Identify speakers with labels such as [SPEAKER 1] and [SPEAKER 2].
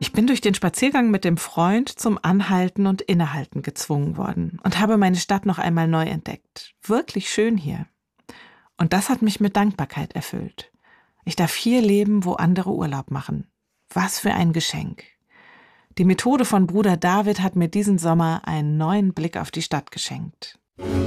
[SPEAKER 1] Ich bin durch den Spaziergang mit dem Freund zum Anhalten und Innehalten gezwungen worden und habe meine Stadt noch einmal neu entdeckt. Wirklich schön hier. Und das hat mich mit Dankbarkeit erfüllt. Ich darf hier leben, wo andere Urlaub machen. Was für ein Geschenk. Die Methode von Bruder David hat mir diesen Sommer einen neuen Blick auf die Stadt geschenkt.